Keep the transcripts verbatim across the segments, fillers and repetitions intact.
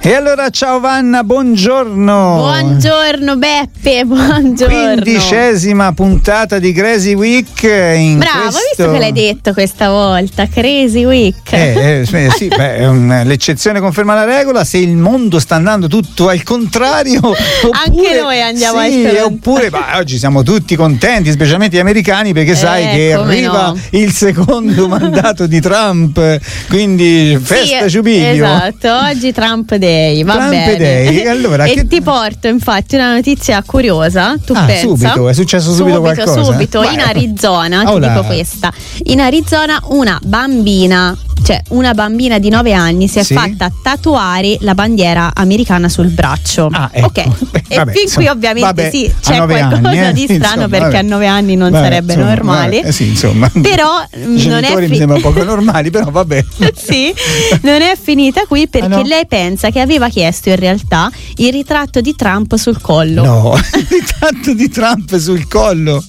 E allora ciao Vanna, buongiorno. Buongiorno Beppe, buongiorno. Quindicesima puntata di Crazy Week. In Bravo, questo... hai visto che l'hai detto questa volta, Crazy Week. Eh, eh, sì, beh, è un, l'eccezione conferma la regola. Se il mondo sta andando tutto al contrario, oppure, anche noi andiamo sì, al oppure bah, oggi siamo tutti contenti, specialmente gli americani, perché eh, sai che arriva no. il secondo mandato di Trump, quindi festa, sì, giubilio. Esatto, oggi Trump Day. Va Trump bene. Day. Allora, e che... ti porto infatti una notizia curiosa. Tu ah, pensa? Subito, è successo subito, subito qualcosa? Subito, in Arizona, oh ti là. dico questa. In Arizona una bambina, cioè una bambina di nove anni si è sì? fatta tatuare la bandiera americana sul braccio. Ah, ecco. Ok. Beh, e vabbè, fin insomma, qui ovviamente vabbè, sì, c'è qualcosa anni, eh? di strano, insomma, perché vabbè. a nove anni non vabbè, sarebbe insomma, normale. Vabbè, eh sì, insomma. Però I non è fi- mi sembra poco normali, però vabbè. Sì, non è finita qui, perché ah, no? lei pensa che aveva chiesto in realtà il ritratto di Trump sul collo. No, il ritratto di Trump sul collo.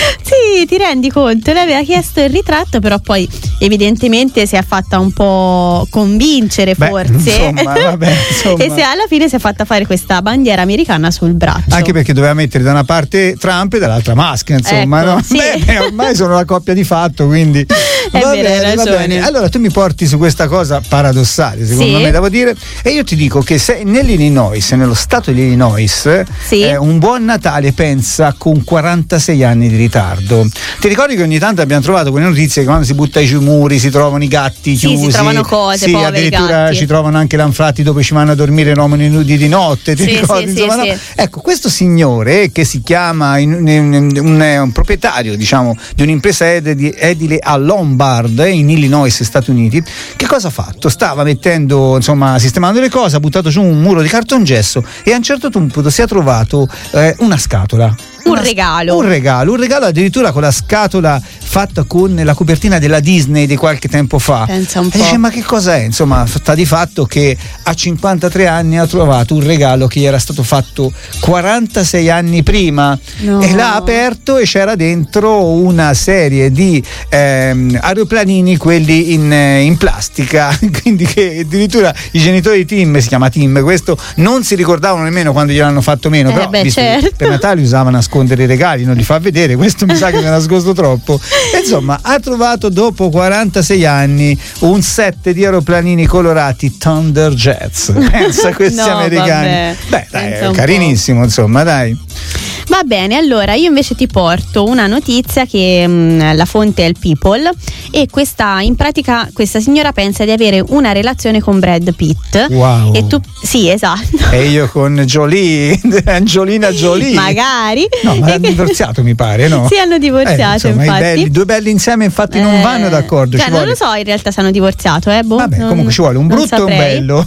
Sì, ti rendi conto? Lei aveva chiesto il ritratto, però poi evidentemente si è fatta un po' convincere, Beh, forse. Insomma, vabbè, insomma. E se alla fine si è fatta fare questa bandiera americana sul braccio. Anche perché doveva mettere da una parte Trump e dall'altra Musk, insomma, ecco, no? Sì. Beh, beh, ormai sono una coppia di fatto, quindi È va vero, bene, hai va ragione. bene. Allora tu mi porti su questa cosa paradossale, secondo Sì. me, devo dire, e io ti dico che se nell'Illinois, nello stato di Illinois, Sì. eh, un buon Natale pensa con quarantasei anni di ritardo. Ti ricordi che ogni tanto abbiamo trovato quelle notizie che quando si butta giù i muri si trovano i gatti Sì, chiusi, si trovano cose, sì, poveri addirittura gatti. ci trovano anche l'anfratti dove ci vanno a dormire uomini nudi di notte, ti Sì, ricordi? sì, Insomma, sì, no? sì. Ecco, questo signore che si chiama in, in, in, un, un proprietario, diciamo, di un'impresa edile, edile a Lombard in Illinois, Stati Uniti, che cosa ha fatto? Stava mettendo, insomma, sistemando le cose, ha buttato giù un muro di cartongesso e a un certo punto si è trovato eh, una scatola. Un Una, regalo. Un regalo, un regalo addirittura con la scatola fatta con la copertina della Disney di qualche tempo fa. Pensa un e po'. dice, ma che cosa è? Insomma, sta di fatto che a cinquantatré anni ha trovato un regalo che gli era stato fatto quarantasei anni prima. No. E l'ha aperto e c'era dentro una serie di ehm, aeroplanini, quelli in, in plastica, quindi che addirittura i genitori di Tim, si chiama Tim questo, non si ricordavano nemmeno quando gliel'hanno fatto meno, Eh però beh, visto certo. che per Natale usavano nascondere i regali, non li fa vedere, questo mi sa che mi ha nascosto troppo. E insomma, ha trovato dopo quarantasei anni un set di aeroplanini colorati Thunder Jets. Pensa a questi No, americani. vabbè. Beh, dai, Pensa è un carinissimo, insomma, dai. Va bene, allora io invece ti porto una notizia che mh, la fonte è il People, e questa, in pratica, questa signora pensa di avere una relazione con Brad Pitt. Wow. E tu, sì, esatto. E io con Jolie, Angelina Jolie. Magari. No, ma E hanno che- divorziato, mi pare, no? Sì, hanno divorziato, eh, insomma, infatti. I belli, due belli insieme, infatti, non Eh, vanno d'accordo. Cioè, ci non vuole. lo so in realtà se hanno divorziato, eh? Boh, Vabbè, non- comunque ci vuole un non brutto e un saprei. bello.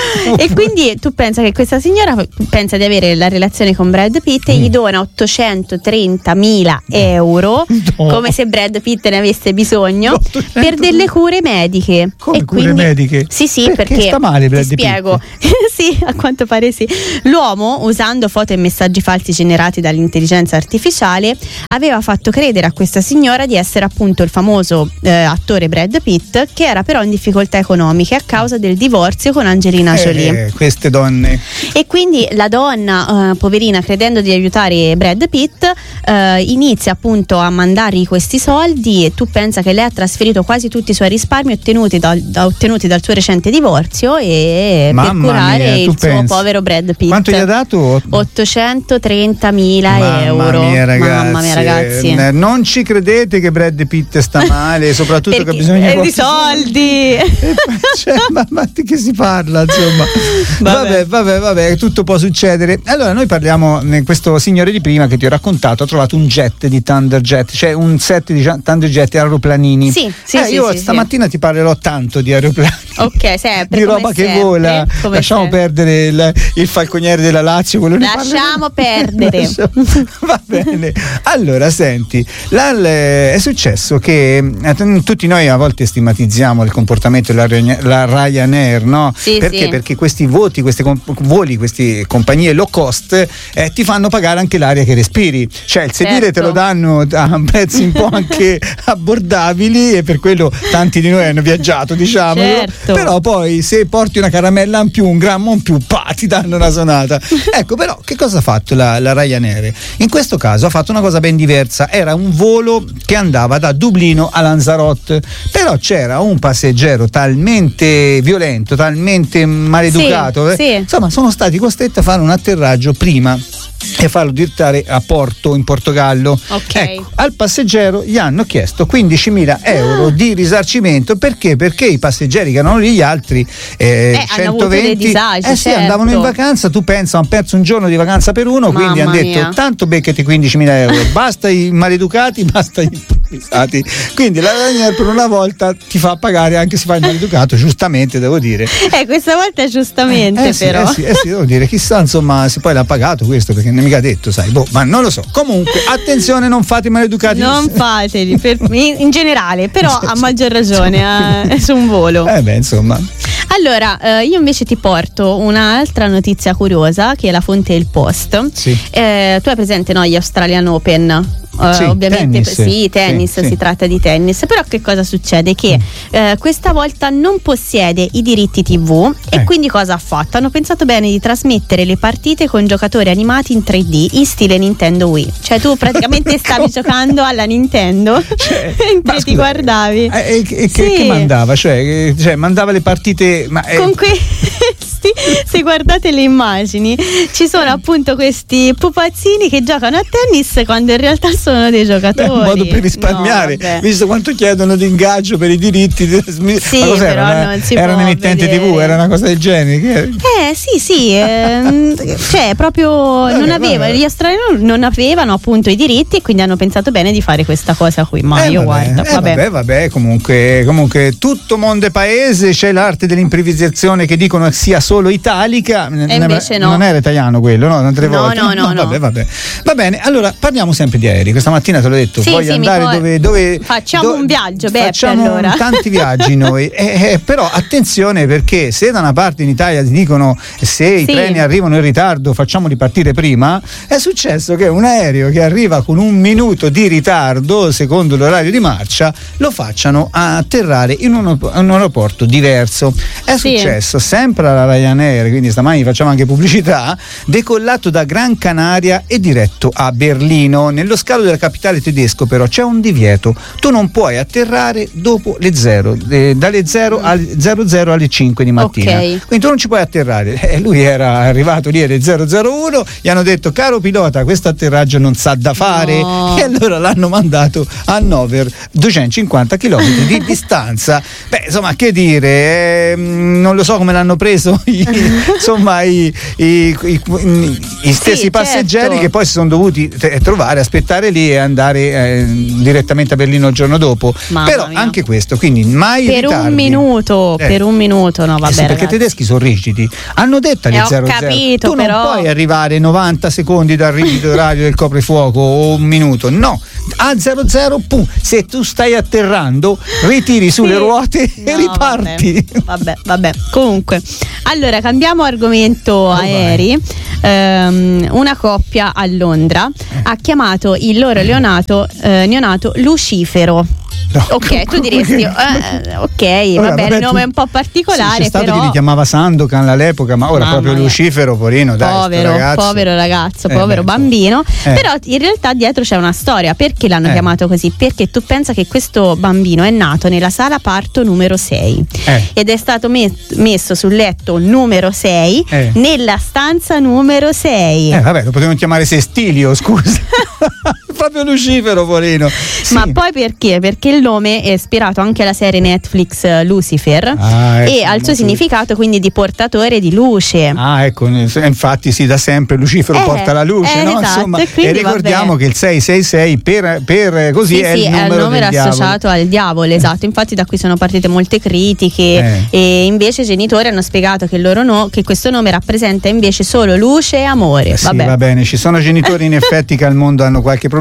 E quindi tu pensa che questa signora pensa di avere la relazione con Brad Pitt e Mm. gli dona ottocentotrentamila euro, No. come se Brad Pitt ne avesse bisogno, ottocento per delle cure mediche. Come E cure quindi, mediche? Sì, sì, Perché perché sta male Brad ti Pitt? spiego. Sì, a quanto pare sì. L'uomo, usando foto e messaggi falsi generati dall'intelligenza artificiale, aveva fatto credere a questa signora di essere appunto il famoso eh, attore Brad Pitt, che era però in difficoltà economiche a causa del divorzio con Angelina Jolie. Eh, queste donne. E quindi la donna, eh, poverina, credendo di aiutare Brad Pitt, eh, inizia appunto a mandargli questi soldi, e tu pensa che lei ha trasferito quasi tutti i suoi risparmi ottenuti dal, da, ottenuti dal suo recente divorzio, e Mamma per curare mia, tu il suo pensi. povero Brad Pitt. Quanto gli ha dato? ottocentotrentamila euro. Mamma mia, ragazzi. Mamma mia, ragazzi. Eh, Non ci credete che Brad Pitt sta male, soprattutto Perché- che bisogna eh, di soldi. Cioè, ma, ma di che si parla, insomma? Vabbè, Vabbè. vabbè, vabbè, tutto può succedere. Allora, noi parliamo, eh, questo signore di prima che ti ho raccontato ha trovato un jet di Thunder Jet, cioè un set di Thunder Jet aeroplanini. Sì, sì, Eh, sì, io sì, stamattina ti parlerò tanto di aeroplani. Ok, sempre. Di come roba che sempre, vola. come Lasciamo sempre. perdere il, il falconiere della Lazio, quello ne Lasciamo parleremo. perdere. Lasciamo- Va bene. Allora, senti, la- l- è successo che eh, tutti noi a volte stigmatizziamo il comportamento della Ryanair- la Ryanair, no? Sì, Perché? sì. Perché questi voti, questi com- voli, queste compagnie low cost eh, ti fanno pagare anche l'aria che respiri. Cioè, il sedile Certo. te lo danno a prezzi un po' anche abbordabili, e per quello tanti di noi hanno viaggiato, diciamo. Certo. Però poi se porti una caramella in più, un grammo mon più, pa, ti danno una sonata. Ecco, però che cosa ha fatto la, la Ryanair? In questo caso ha fatto una cosa ben diversa, era un volo che andava da Dublino a Lanzarote, però c'era un passeggero talmente violento, talmente maleducato, sì, eh, sì. insomma sono stati costretti a fare un atterraggio prima e farlo direttare a Porto, in Portogallo. Okay. Ecco, al passeggero gli hanno chiesto quindicimila euro ah. di risarcimento, perché? Perché i passeggeri che erano lì, gli altri eh, eh, centoventi disagi, eh sì, certo. andavano in vacanza, tu pensa, hanno perso un giorno di vacanza per uno, Mamma quindi hanno detto mia. tanto beccati quindicimila euro, basta i maleducati, basta i improvvisati. Quindi la Ryanair per una volta ti fa pagare anche se fai il maleducato, giustamente devo dire. Eh, questa volta giustamente eh, eh sì, però. Eh sì, eh sì, devo dire, chissà insomma se poi l'ha pagato questo, perché non è mica detto, sai, boh, ma non lo so. Comunque, attenzione, non fate i maleducati. Non fateli, per, in, in generale, però a maggior ragione eh, su un volo. Eh beh, insomma. Allora, eh, io invece ti porto un'altra notizia curiosa, che è la fonte Il Post. Sì. Eh, tu hai presente, no, gli Australian Open? Uh, sì, ovviamente tennis. sì, tennis, sì, si sì. tratta di tennis, però che cosa succede? Che eh, questa volta non possiede i diritti tivù e eh. quindi cosa ha fatto? Hanno pensato bene di trasmettere le partite con giocatori animati in tre D in stile Nintendo Wii, cioè tu praticamente stavi giocando alla Nintendo, cioè, mentre ti guardavi eh, e, e, sì. che, che mandava? Cioè, cioè mandava le partite ma, eh, con questi, se guardate le immagini ci sono appunto questi pupazzini che giocano a tennis quando in realtà sono dei giocatori. È un modo per risparmiare, no, visto quanto chiedono di ingaggio per i diritti. Sì, ma cos'era? però Una, non si era può un'emittente vedere. tivù, era una cosa del genere. Eh sì sì, ehm, cioè proprio Vabbè, non aveva, vabbè. gli australiani non avevano appunto i diritti e quindi hanno pensato bene di fare questa cosa qui. Ma eh, io vabbè, guarda, eh, vabbè. vabbè, vabbè, comunque, comunque tutto mondo e paese, c'è l'arte dell'improvvisazione che dicono sia solo italica, e invece no. Non era italiano quello, no? Tre no, volte. no, no, no, vabbè, no. vabbè. Va bene, allora parliamo sempre di aerei. Questa mattina te l'ho detto, Sì, voglio sì, andare puoi... dove, dove facciamo do, un viaggio, Beppe, facciamo allora. tanti viaggi noi, eh, eh, però attenzione, perché se da una parte in Italia ti dicono se i sì. treni arrivano in ritardo facciamoli partire prima, è successo che un aereo che arriva con un minuto di ritardo secondo l'orario di marcia lo facciano atterrare in un, un aeroporto diverso. È sì. successo sempre alla Ryanair, quindi stamani facciamo anche pubblicità, decollato da Gran Canaria e diretto a Berlino. Nello scalo della capitale tedesco però c'è un divieto, tu non puoi atterrare dopo le zero, eh, dalle zero alle zero zero alle cinque di mattina, okay. quindi tu non ci puoi atterrare. Eh, lui era arrivato lì alle zero zero uno, gli hanno detto caro pilota questo atterraggio non sa da fare, no. e allora l'hanno mandato a Hannover, duecentocinquanta chilometri di distanza. Beh, insomma, che dire, eh, non lo so come l'hanno preso i, insomma i, i, i, i stessi sì, passeggeri, certo. che poi si sono dovuti t- trovare, aspettare lì e andare eh, direttamente a Berlino il giorno dopo. Mamma Però mia. anche questo, quindi mai per ritardi. un minuto, eh. per un minuto, no vabbè. Eh sì, perché ragazzi. i tedeschi sono rigidi, hanno detto alle Eh, ho zero zero capito, tu però... non puoi arrivare novanta secondi dal rigido orario del coprifuoco o un minuto, no, a zero zero pum, se tu stai atterrando ritiri sulle sì. ruote no, e riparti. Vabbè, vabbè, vabbè. Comunque, allora cambiamo argomento oh, aerei. Um, una coppia a Londra eh. ha chiamato il loro neonato, eh, neonato Lucifero. No, ok, tu diresti eh, ok, ora, vabbè, vabbè, il nome tu, è un po' particolare, sì, c'è stato però chi li chiamava Sandokan all'epoca, ma ora Mamma proprio mia. Lucifero, porino, dai, povero, ragazzo. povero ragazzo, Eh, povero beh, bambino, eh. però in realtà dietro c'è una storia. Perché l'hanno Eh. chiamato così? Perché tu pensa che questo bambino è nato nella sala parto numero sei Eh. ed è stato met- messo sul letto numero sei Eh. nella stanza numero sei. Eh, vabbè, lo potevano chiamare Sestilio, scusa. Proprio Lucifero, porino. Sì. Ma poi perché? Perché il nome è ispirato anche alla serie Netflix uh, Lucifer Ah, ecco, e al suo molto- significato quindi di portatore di luce. Ah, ecco, infatti sì, da sempre Lucifero Eh, porta la luce, eh, no? esatto, Insomma, e quindi e ricordiamo vabbè. che il sei sei sei per, per così Sì, è sì, il è numero, il numero del diavolo. associato al diavolo, esatto. Infatti da qui sono partite molte critiche Eh. e invece i genitori hanno spiegato che, loro no, che questo nome rappresenta invece solo luce e amore. Eh sì, Vabbè. va bene, ci sono genitori in effetti che al mondo hanno qualche problema.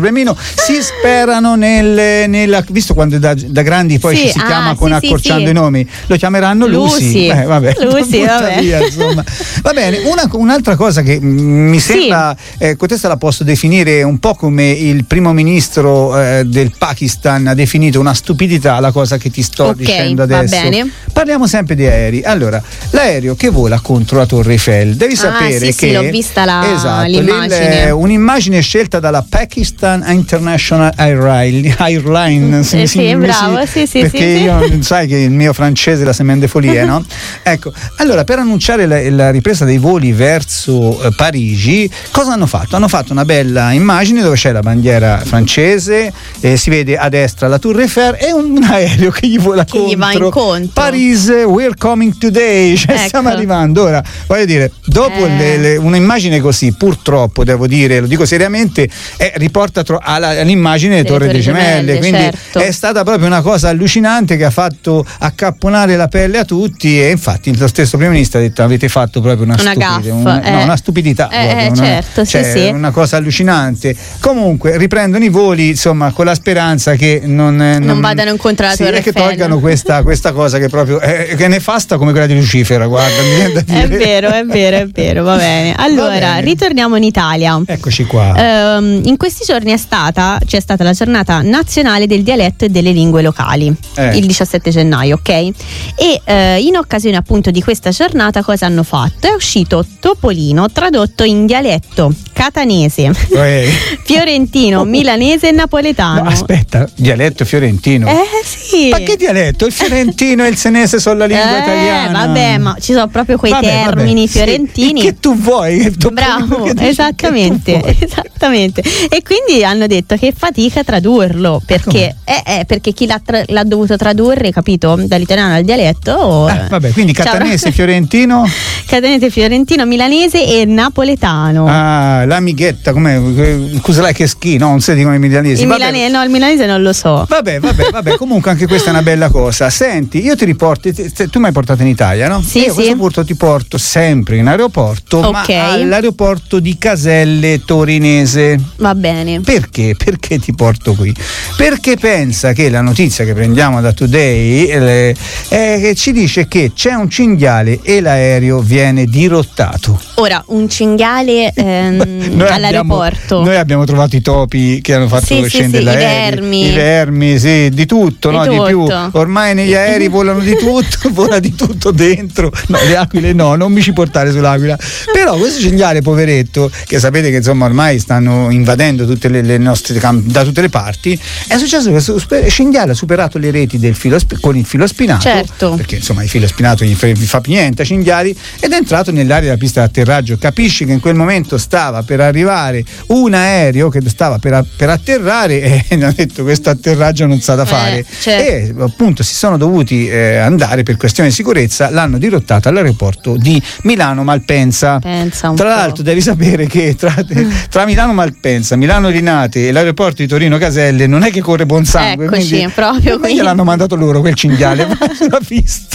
problemino. Si sperano nel, nella, visto quando da, da grandi poi sì, ci si ah, chiama con sì, accorciando sì, i nomi, lo chiameranno Lucy. Lucy. Eh, vabbè, Lucy, vabbè. Via, insomma. Va bene, una, un'altra cosa che mi sembra, sì. eh, questa la posso definire un po' come il primo ministro eh, del Pakistan ha definito una stupidità la cosa che ti sto okay, dicendo adesso. Va bene. Parliamo sempre di aerei. Allora, l'aereo che vola contro la Torre Eiffel, devi ah, sapere sì, che sì, l'ho vista la, esatto, l'immagine. Un'immagine scelta dalla Pakistan International Airline, Airline sì, sì, bravo, sì, sì, perché sì, io sì. sai che il mio francese la semende folie, no? Ecco, allora per annunciare la, la ripresa dei voli verso eh, Parigi, cosa hanno fatto? Hanno fatto una bella immagine dove c'è la bandiera francese, eh, si vede a destra la Tour Eiffel e un, un aereo che gli vola che contro. Gli va incontro. Parigi, we're coming today, cioè ecco. stiamo arrivando. Ora, voglio dire, dopo eh. le, le, un'immagine così, purtroppo devo dire, lo dico seriamente, eh, riporta tro- alla, all'immagine delle Torri delle Gemelle, Gemelle, quindi certo. è stata proprio una cosa allucinante che ha fatto accapponare la pelle a tutti, e infatti lo stesso primo ministro ha detto avete fatto proprio una, una stupidità, gaffa, una, eh. no, una stupidità eh, proprio, eh, una, certo, cioè, sì, sì. una cosa allucinante. Comunque riprendono i voli, insomma, con la speranza che non, non, non vadano incontro alla sì, Torre e che Eiffel. tolgano questa, questa cosa che proprio è, che è nefasta come quella di Lucifera, guarda, mi viene da dire. È vero, è vero, è vero, va bene. Allora, va bene. Ritorniamo in Italia. Eccoci qua. Um, in questi giorni è stata, c'è stata la giornata nazionale del dialetto e delle lingue locali, eh. il diciassette gennaio, ok? E uh, in occasione appunto di questa giornata cosa hanno fatto? È uscito Topolino tradotto in dialetto catanese, eh. fiorentino, milanese e napoletano. No, aspetta, dialetto fiorentino? Eh sì. Ma che dialetto? Il fiorentino e il senese sono la lingua eh, italiana. Vabbè, ma ci sono proprio quei vabbè, termini vabbè, fiorentini. Sì, che tu vuoi? Bravo, che esattamente, che esattamente. E quindi hanno detto che fatica a tradurlo perché, eh, eh, perché chi l'ha, tra- l'ha dovuto tradurre, capito, dall'italiano al dialetto. Ah, vabbè, quindi catanese, fiorentino, catanese, fiorentino, milanese e napoletano. Ah, l'amighetta, com'è? Cos'è che schi? No, non si dicono i milanesi. Il vabbè. milanese, no, il milanese non lo so. Vabbè, vabbè, vabbè. Comunque anche questa è una bella cosa. Senti, io ti riporto, tu mi hai portato in Italia, no? Sì, io sì. a questo punto ti porto sempre in aeroporto, okay. ma all'aeroporto di Caselle Torinese. Va bene. Perché? Perché ti porto qui? Perché pensa che la notizia che prendiamo da Today eh, è che ci dice che c'è un cinghiale e l'aereo viene dirottato. Ora, un cinghiale ehm, noi all'aeroporto. Abbiamo, noi abbiamo trovato i topi che hanno fatto sì, scendere sì, l'aereo. I vermi. I vermi, sì, di tutto, di no? Tutto. Di più. Ormai negli aerei volano di tutto, vola di tutto dentro. No, le aquile no, non mi ci portare sull'aquila. Però questo cinghiale, poveretto, che sapete che insomma ormai stanno invadendo tutte le, le nostre camp- da tutte le parti, è successo che questo cinghiale ha superato le reti del filo sp- con il filo spinato. Certo. Perché insomma il filo spinato gli fa più niente ai cinghiali, ed è entrato nell'area della pista d'atterraggio. Capisci che in quel momento stava per arrivare un aereo che stava per, per atterrare e hanno detto questo atterraggio non sa da fare, eh, certo. e appunto si sono dovuti eh, andare per questioni di sicurezza, l'hanno dirottata all'aeroporto di Milano Malpensa. Pensa un tra po'. l'altro devi sapere che tra, tra Milano Malpensa, Milano Linate e l'aeroporto di Torino Caselle non è che corre buon sangue. Eccoci, quindi, proprio quindi gliel'hanno mandato loro quel cinghiale sulla pista.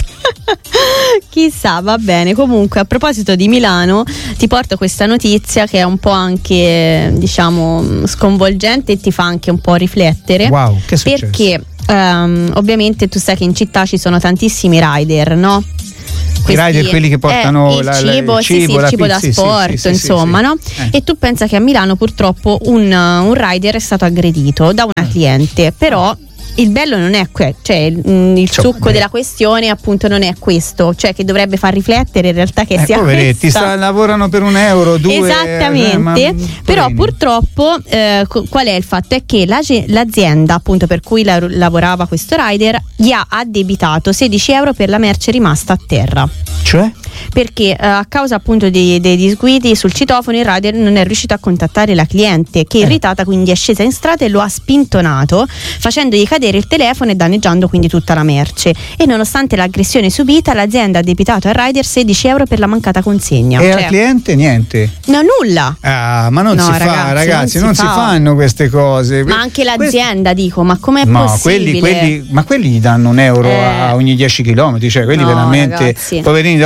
Chissà, va bene. Comunque, a proposito di Milano, ti porto questa notizia che è un po' anche, diciamo, sconvolgente e ti fa anche un po' riflettere. Wow, che è successo? Perché um, ovviamente tu sai che in città ci sono tantissimi rider, no? Questi, I rider, quelli che portano eh, il, la, cibo, la, il cibo, sì, sì, il la cibo da pizza, sport, sì, sì, insomma, sì, no? sì. Eh. E tu pensa che a Milano purtroppo un, un rider è stato aggredito da una cliente, però il bello non è que- cioè il, il cioè, succo beh. della questione appunto non è questo, cioè che dovrebbe far riflettere in realtà che eh, sia poveretti, questa. sta, lavorano per un euro, due. Esattamente, eh, ma, però poverini. purtroppo eh, co- qual è il fatto? È che la, l'azienda appunto per cui la, lavorava questo rider gli ha addebitato sedici euro per la merce rimasta a terra. Cioè? Perché eh, a causa appunto dei, dei disguidi sul citofono il rider non è riuscito a contattare la cliente, che irritata quindi è scesa in strada e lo ha spintonato facendogli cadere il telefono e danneggiando quindi tutta la merce, e nonostante l'aggressione subita l'azienda ha addebitato al rider sedici euro per la mancata consegna. E cioè, al cliente niente? No, nulla. Ah, ma non No, si ragazzi, fa, ragazzi, non non si si, fa. fanno queste cose. Ma anche l'azienda, Quest- dico, ma com'è no, possibile? Quelli, quelli, ma quelli gli danno un euro Eh. a ogni dieci chilometri, cioè quelli No, veramente ragazzi. poverini, devono pedalare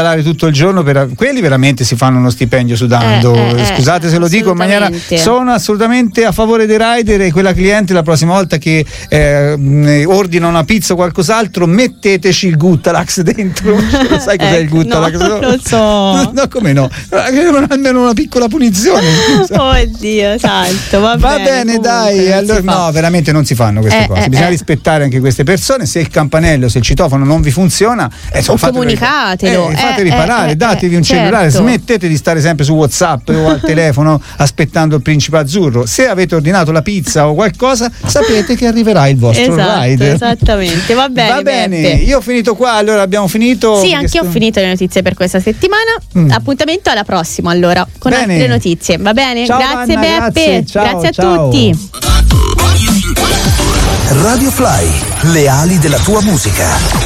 pedalare tutto il giorno, per, quelli veramente si fanno uno stipendio sudando. Eh, eh, Scusate se lo dico in maniera, sono assolutamente a favore dei rider, e quella cliente la prossima volta che eh, ordina una pizza o qualcos'altro, metteteci il Guttalax dentro. Sai cos'è ecco, il Guttalax? No, non lo so. No, come no? Almeno una piccola punizione. Oddio santo, va, va bene, bene dai, allora, no, veramente non si fanno queste eh, cose, eh, bisogna eh. rispettare anche queste persone. Se il campanello, se il citofono non vi funziona, eh, so, o comunicatelo, eh, fatevi eh, riparare, eh, datevi un certo. cellulare, smettete di stare sempre su WhatsApp o al telefono aspettando il principe azzurro. Se avete ordinato la pizza o qualcosa, sapete che arriverà il vostro esatto, rider. Esattamente, va bene. Va bene, Beppe. Io ho finito qua, allora abbiamo finito. Sì, anch'io sto... ho finito le notizie per questa settimana. Mm. Appuntamento alla prossima allora, con bene. altre notizie. Va bene? Ciao, grazie Anna, Beppe, grazie, ciao, grazie a ciao. tutti. Radio Fly, le ali della tua musica.